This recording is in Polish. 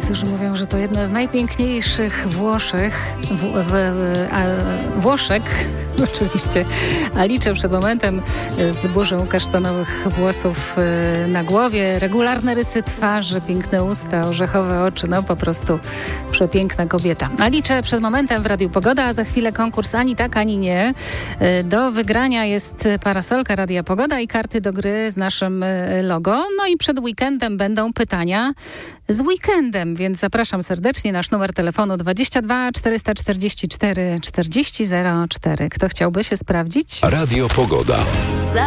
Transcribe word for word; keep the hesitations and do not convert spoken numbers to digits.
Niektórzy mówią, że to jedna z najpiękniejszych Włoszech, w, w, w, a, Włoszek, oczywiście. Alicze przed momentem z burzą kasztanowych włosów na głowie, regularne rysy twarzy, piękne usta, orzechowe oczy, no po prostu przepiękna kobieta. Alicze przed momentem w Radiu Pogoda, a za chwilę konkurs ani tak, ani nie. Do wygrania jest parasolka Radia Pogoda i karty do gry z naszym logo. No i przed weekendem będą pytania z weekendem, więc zapraszam serdecznie. Nasz numer telefonu dwadzieścia dwa czterysta czterdzieści cztery czterdzieści zero cztery. Kto chciałby się sprawdzić? Radio Pogoda.